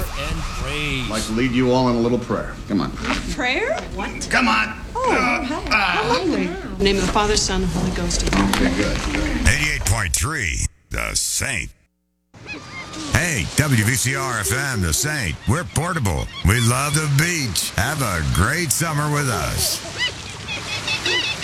and praise. I'd like to lead you all in a little prayer. Come on. Prayer? What? Come on. Name of the Father, Son, and Holy Ghost. Okay, good. 88.3, The Saint. Hey, WVCR FM, The Saint. We're portable. We love the beach. Have a great summer with us.